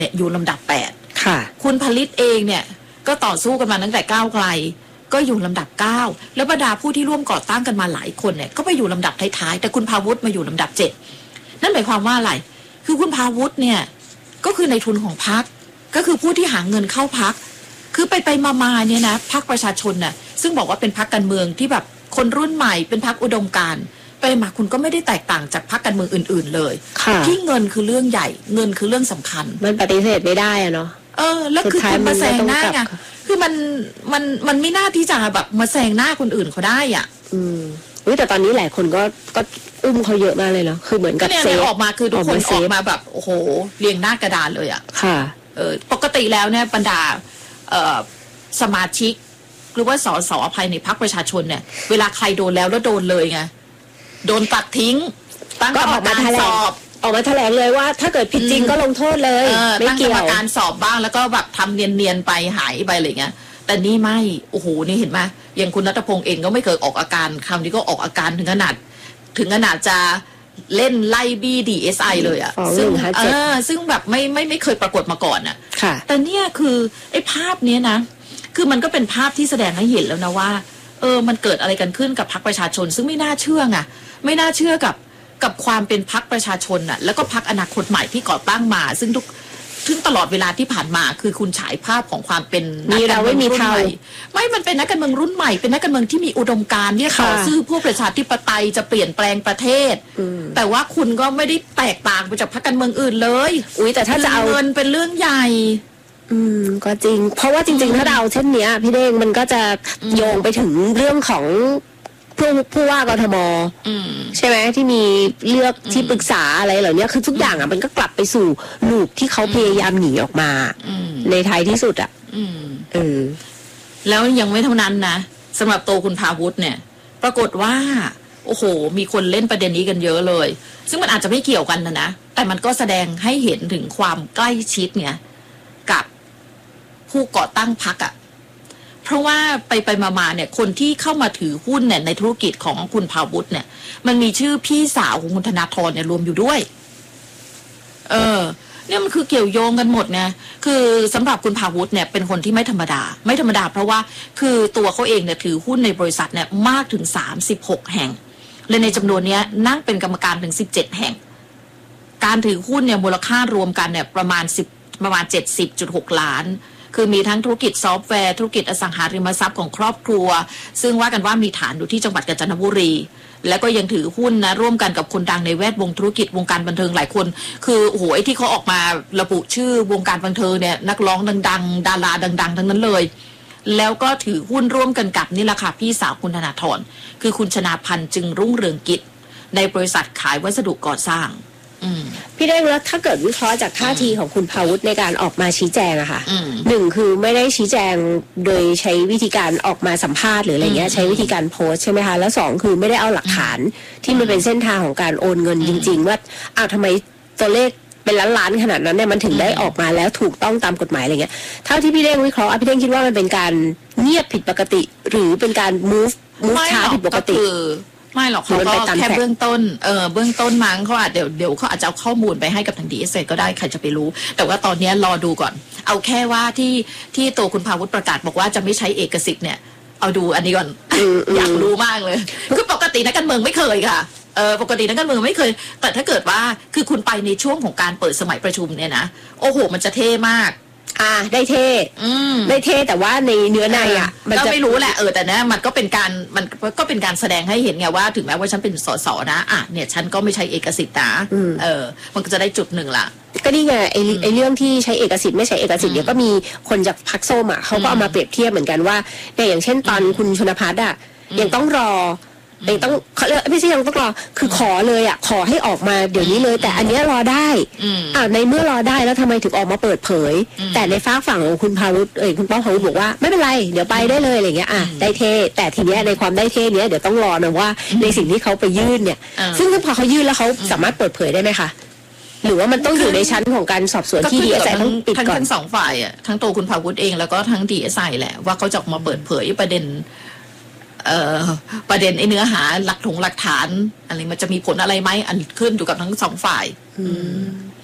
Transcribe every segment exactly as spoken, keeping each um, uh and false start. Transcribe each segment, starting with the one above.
เนี่ยอยู่ลำดับแปดค่ะคุณผลิตเองเนี่ยก็ต่อสู้กันมาตั้งแต่ก้าวไกลก็อยู่ลำดับเก้าแล้วบรรดาผู้ที่ร่วมก่อตั้งกันมาหลายคนเนี่ยก็ไปอยู่ลำดับท้ายๆแต่คุณพาวุฒิมาอยู่ลำดับเจ็ดนั่นหมายความว่าอะไรคือคุณพาวุฒิเนี่ยก็คือในทุนของพรรคก็คือผู้ที่หาเงินเข้าพรรคคือไปไปมาๆเนี่ยนะพรรคประชาชนน่ะซึ่งบอกว่าเป็นพรรคการเมืองที่แบบคนรุ่นใหม่เป็นพรรคอุดมการณ์ไปมาคุณก็ไม่ได้แตกต่างจากพรรคการเมืองอื่นๆเลยที่เงินคือเรื่องใหญ่เงินคือเรื่องสำคัญมันปฏิเสธไม่ได้อะเนาะเออแล้วคือคุณมาแซงหน้าไงคือมันมันมันไม่น่าที่จะแบบมาแซงหน้าคนอื่นเขาได้อ่ะอืมอุ้ยแต่ตอนนี้หลายคนก็ก็อุ้มเขาเยอะมากเลยเนาะคือเหมือนกับเซฟออกมาคือทุกคนออกมาแบบโอ้โหเรียงหน้ากระดานเลยอ่ะค่ะเออปกติแล้วเนี่ยบรรดาเอ่อสมาชิกหรือว่าสสภายในพรรคประชาชนเนี่ยเวลาใครโดนแล้วแล้วโดนเลยไงโดนตัดทิ้งตั้งกรรมการสอบออกมาแถลงเลยว่าถ้าเกิดผิดจริงก็ลงโทษเลยไม่เกี่ยวตั้งกรรมการสอบบ้างแล้วก็แบบทำเนียนๆไปหายไปอะไรเงี้ยแต่นี่ไม่โอ้โหนี่เห็นไหมอย่างคุณณัฐพงษ์เองก็ไม่เคยออกอาการคราวนี้ก็ออกอาการถึงขนาดถึงขนาดจะเล่นไล่บี้ ดี เอส ไอ เลยอ่ะซึ่งเออซึ่งแบบไม่ไม่ไม่เคยปรากฏมาก่อนอ่ะแต่เนี่ยคือไอ้ภาพเนี้ยนะคือมันก็เป็นภาพที่แสดงให้เห็นแล้วนะว่าเออมันเกิดอะไรกันขึ้นกับพรรคประชาชนซึ่งไม่น่าเชื่อไงไม่น่าเชื่อกับกับความเป็นพรรคประชาชนน่ะแล้วก็พรรคอนาคตใหม่ที่ก่อตั้งมาซึ่งทุกถึงตลอดเวลาที่ผ่านมาคือคุณฉายภาพของความเป็นนักการเมืองรุ่นใหม่ไม่มันเป็นนักการเมืองรุ่นใหม่เป็นนักการเมืองที่มีอุดมการณ์เนี่ยต่อสู้เพื่อประชาธิปไตยจะเปลี่ยนแปลงประเทศแต่ว่าคุณก็ไม่ได้แตกต่างไปจากพรรคการเมืองอื่นเลยอุ้ยแต่ถ้าจะเอาเงินเป็นเรื่องใหญ่อืมก็จริงเพราะว่าจริงๆถ้าเราเช่นเนี้ยพี่เด้งมันก็จะโยงไปถึงเรื่องของผู้ผู้ว่ากทมใช่ไหมที่มีเลือกที่ปรึกษาอะไรเหล่านี้คือทุกอย่างอ่ะมันก็กลับไปสู่ลูปที่เขาพยายามหนีออกมาในท้ายที่สุดอ่ะเออแล้วยังไม่เท่านั้นนะสำหรับตัวคุณพาวุฒิเนี่ยปรากฏว่าโอ้โหมีคนเล่นประเด็นนี้กันเยอะเลยซึ่งมันอาจจะไม่เกี่ยวกันนะนะแต่มันก็แสดงให้เห็นถึงความใกล้ชิดเนี่ยกับผู้ก่อตั้งพรรคอ่ะเพราะว่าไปไปมาๆเนี่ยคนที่เข้ามาถือหุ้นเนี่ยในธุรกิจของคุณพาวุฒิเนี่ยมันมีชื่อพี่สาวของคุณธนาธรเนี่ยรวมอยู่ด้วยเออเนี่ยมันคือเกี่ยวโยงกันหมดไงคือสำหรับคุณพาวุฒิเนี่ยเป็นคนที่ไม่ธรรมดาไม่ธรรมดาเพราะว่าคือตัวเขาเองเนี่ยถือหุ้นในบริษัทเนี่ยมากถึงสามสิบหกแห่งและในจำนวนนี้นั่งเป็นกรรมการถึงสิบเจ็ดแห่งการถือหุ้นเนี่ยมูลค่ารวมกันเนี่ยประมาณสิบประมาณ เจ็ดสิบจุดหก ล้านคือมีทั้งธุรกิจซอฟต์แวร์ธุรกิจอสังหาริมทรัพย์ของครอบครัวซึ่งว่ากันว่ามีฐานอยู่ที่จังหวัดกาญจนบุรีแล้วก็ยังถือหุ้นนะร่วมกันกับคนดังในแวดวงธุรกิจวงการบันเทิงหลายคนคือโอ้โหไอ้ที่เขาออกมาระบุชื่อวงการบันเทิงเนี่ยนักร้องดังๆดาราดังๆทั้งนั้นเลยแล้วก็ถือหุ้นร่วมกันกับนี่แหละค่ะพี่สาวคุณธนาธรคือคุณชนาพันธ์จึงรุ่งเรืองกิจในบริษัทขายวัสดุก่อสร้างพี่เด้งแล้วถ้าเกิดวิเคราะห์จากท่าทีของคุณพาวุฒิในการออกมาชี้แจงอะค่ะหนึ่งคือไม่ได้ชี้แจงโดยใช้วิธีการออกมาสัมภาษณ์หรืออะไรเงี้ยใช้วิธีการโพสใช่ไหมคะแล้วสองคือไม่ได้เอาหลักฐานที่มันเป็นเส้นทางของการโอนเงินจริงๆว่าอ้าวทำไมตัวเลขเป็นล้านๆขนาดนั้นเนี่ยมันถึงได้ออกมาแล้วถูกต้องตามกฎหมายอะไรเงี้ยเท่าที่พี่เด้งวิเคราะห์พี่เด้งคิดว่ามันเป็นการเงียบผิดปกติหรือเป็นการ move move ช้าผิดปกติไม่หรอกเขาก็แค่เบื้องต้นเออเบื้องต้นมั้งเขาอาจเดี๋ยวเดี๋ยวเขาอาจจะเอาข้อมูลไปให้กับทาง ดี เอส ไอ ก็ได้ใครจะไปรู้แต่ว่าตอนนี้รอดูก่อนเอาแค่ว่าที่ที่ตัวคุณพาวุฒิประกาศบอกว่าจะไม่ใช้เอกสิทธิ์เนี่ยเอาดูอันนี้ก่อน อยากรู้มากเลยคือปกตินักการเมืองไม่เคยค่ะเออปกตินักการเมืองไม่เคยแต่ถ้าเกิดว่าคือคุณไปในช่วงของการเปิดสมัยประชุมเนี่ยนะโอ้โหมันจะเท่มากอ่าได้เท่ได้เท่แต่ว่าในเนื้อในอ่ะมันก็ไม่รู้แหละเออแต่นะมันก็เป็นการมันก็เป็นการแสดงให้เห็นไงว่าถึงแม้ว่าฉันเป็นสสนะอ่ะเนี่ยฉันก็ไม่ใช้เอกสิทธิ์นะเออมันก็จะได้จุดหนึ่งละก็นี่ไงไอ้ไอ้เรื่องที่ใช้เอกสิทธิ์ไม่ใช้เอกสิทธิ์เดี๋ยวก็มีคนจากพรรคส้มอ่ะเขาก็เอามาเปรียบเทียบเหมือนกันว่าเนี่ยอย่างเช่นตอนคุณชนภัทรอ่ะยังต้องรอยังต้องเขาเรียกไม่ใช่ยังต้องรอคือขอเลยอ่ะขอให้ออกมาเดี๋ยวนี้เลยแต่อันนี้รอได้อ่าในเมื่อรอได้แล้วทำไมถึงออกมาเปิดเผยแต่ในฝากฝั่งของคุณพาวุฒิเอ้ยคุณป้อมพาวุฒิบอกว่าไม่เป็นไรเดี๋ยวไปได้เลยอะไรเงี้ยอ่ะได้เท่แต่ทีเนี้ยในความได้เท่เนี้ยเดี๋ยวต้องรอนะว่าในสิ่งที่เขาไปยื่นเนี่ยซึ่งพอเขายื่นแล้วเขาสามารถเปิดเผยได้ไหมคะหรือว่ามันต้องอยู่ในชั้นของการสอบสวนที่ ดี เอส ไอ ต้องปิดก่อนทั้งสองฝ่ายอ่ะทั้งตัวคุณพาวุฒิเองแล้วก็ทั้ง ดี เอส ไอ แหละว่าเขาจะออกมาเปิดเผยประเด็นเอ่อประเด็นไอ้เนื้อหาหลักถงหลักฐานอะไรมันจะมีผลอะไรไหมอันขึ้นอยู่กับทั้งสองฝ่าย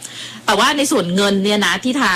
แต่ว่าในส่วนเงินเนี่ยนะที่ทาง